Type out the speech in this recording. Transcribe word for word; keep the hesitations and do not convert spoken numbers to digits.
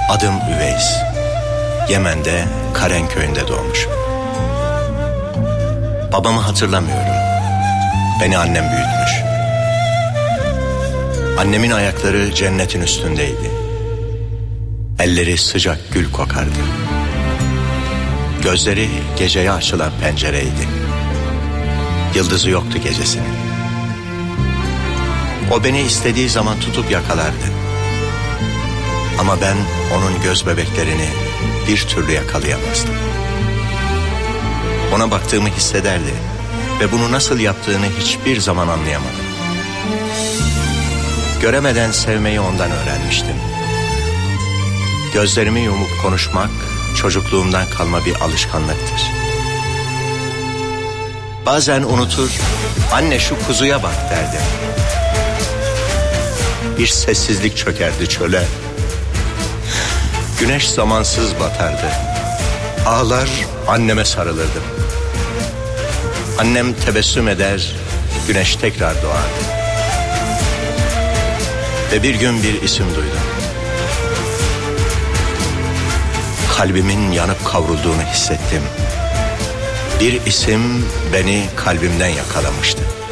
Adım Üveys. Yemen'de Karen köyünde doğmuşum. Babamı hatırlamıyorum. Beni annem büyütmüş. Annemin ayakları cennetin üstündeydi. Elleri sıcak gül kokardı. Gözleri geceye açılan pencereydi. Yıldızı yoktu gecesinin. O beni istediği zaman tutup yakalardı. Ama ben onun göz bebeklerini bir türlü yakalayamazdım. Ona baktığımı hissederdi ve bunu nasıl yaptığını hiçbir zaman anlayamadım. Göremeden sevmeyi ondan öğrenmiştim. Gözlerimi yumup konuşmak çocukluğumdan kalma bir alışkanlıktır. Bazen unutur, anne şu kuzuya bak derdim. Bir sessizlik çökerdi çöle. Güneş zamansız batardı. Ağlar anneme sarılırdım. Annem tebessüm eder, güneş tekrar doğardı. Ve bir gün bir isim duydum. Kalbimin yanıp kavrulduğunu hissettim. Bir isim beni kalbimden yakalamıştı.